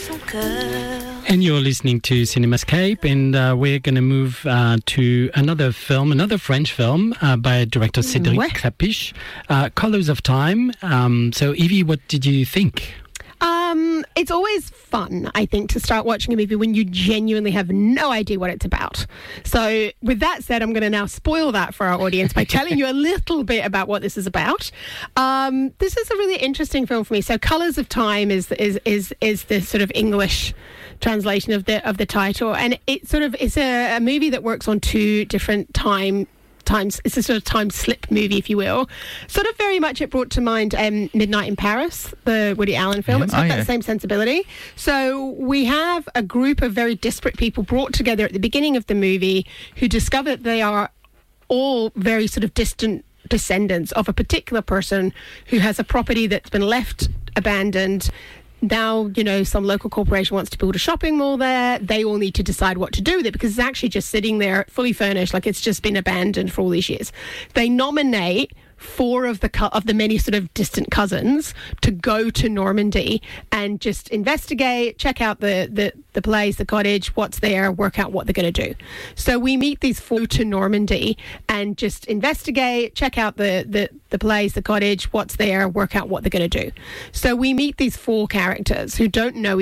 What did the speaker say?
son cœur. And you're listening to Cinemascape, and we're going to move to another French film by director Cédric Klapisch, Colors of Time. So, Evie, what did you think? It's always fun, I think, to start watching a movie when you genuinely have no idea what it's about. So with that said, I'm going to now spoil that for our audience by telling you a little bit about what this is about. This is a really interesting film for me. So Colours of Time is the sort of English translation of the title, and it's a movie that works on two different times. It's a sort of time slip movie, if you will. Sort of very much it brought to mind Midnight in Paris, the Woody Allen film. It's got that same sensibility. So we have a group of very disparate people brought together at the beginning of the movie who discover that they are all very sort of distant descendants of a particular person who has a property that's been left abandoned. Now, some local corporation wants to build a shopping mall there. They all need to decide what to do with it because it's actually just sitting there fully furnished, like it's just been abandoned for all these years. They nominate 4 of the many sort of distant cousins to go to Normandy and just investigate, check out the place, the cottage, what's there, work out what they're going to do. So we meet these 4 to Normandy and just investigate, check out the place, the cottage, what's there, work out what they're going to do. So we meet these 4 characters who don't know